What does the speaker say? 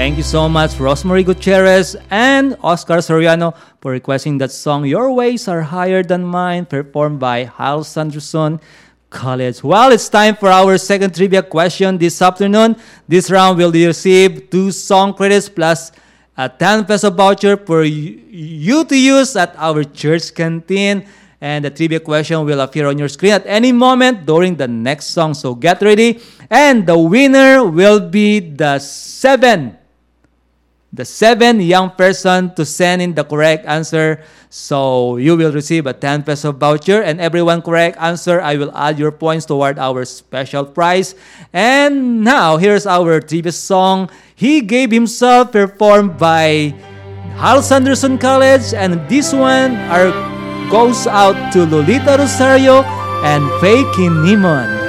Thank you so much, Rosemary Gutierrez and Oscar Soriano, for requesting that song, Your Ways Are Higher Than Mine, performed by Hal Sanderson College. Well, it's time for our second trivia question this afternoon. This round will receive 2 song credits plus a 10 peso voucher for you to use at our church canteen. And the trivia question will appear on your screen at any moment during the next song. So get ready. And the winner will be the seven young person to send in the correct answer. So you will receive a 10 peso voucher. And everyone correct answer, I will add your points toward our special prize. And now, here's our trivia song, He Gave Himself, performed by Hal Sanderson College. And this one goes out to Lolita Rosario and Faye Kinimon.